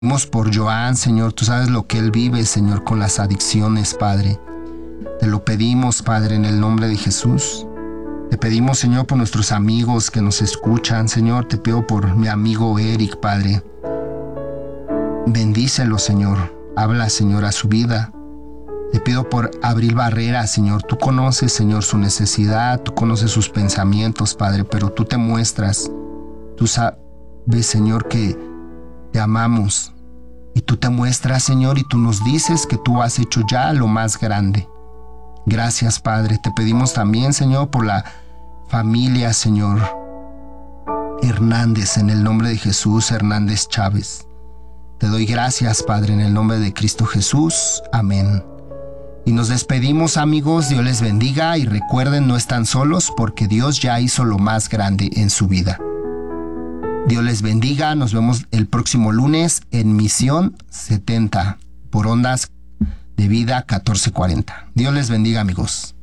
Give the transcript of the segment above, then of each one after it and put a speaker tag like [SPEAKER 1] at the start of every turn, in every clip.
[SPEAKER 1] Pedimos por Joan, Señor, tú sabes lo que él vive, Señor, con las adicciones, Padre. Te lo pedimos, Padre, en el nombre de Jesús. Te pedimos, Señor, por nuestros amigos que nos escuchan. Señor, te pido por mi amigo Eric, Padre. Bendícelo, Señor. Habla, Señor, a su vida. Te pido por Abril Barrera, Señor. Tú conoces, Señor, su necesidad. Tú conoces sus pensamientos, Padre, pero tú te muestras. Tú sabes, Señor, que te amamos. Y tú te muestras, Señor, y tú nos dices que tú has hecho ya lo más grande. Gracias, Padre. Te pedimos también, Señor, por la familia, Señor Hernández, en el nombre de Jesús, Hernández Chávez. Te doy gracias, Padre, en el nombre de Cristo Jesús. Amén. Y nos despedimos, amigos. Dios les bendiga y recuerden, no están solos porque Dios ya hizo lo más grande en su vida. Dios les bendiga. Nos vemos el próximo lunes en Misión 70 por Ondas de Vida 1440. Dios les bendiga, amigos.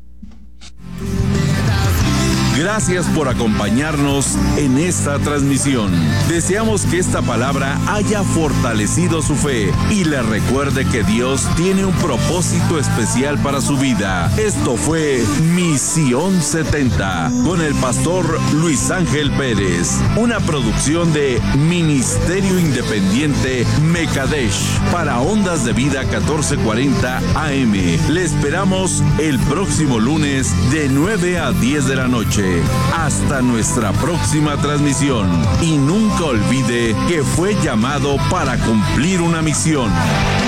[SPEAKER 2] Gracias por acompañarnos en esta transmisión. Deseamos que esta palabra haya fortalecido su fe y le recuerde que Dios tiene un propósito especial para su vida. Esto fue Misión 70 con el pastor Luis Ángel Pérez, una producción de Ministerio Independiente Mekadesh para Ondas de Vida 1440 AM. Le esperamos el próximo lunes de 9 a 10 de la noche. Hasta nuestra próxima transmisión. Y nunca olvide que fue llamado para cumplir una misión.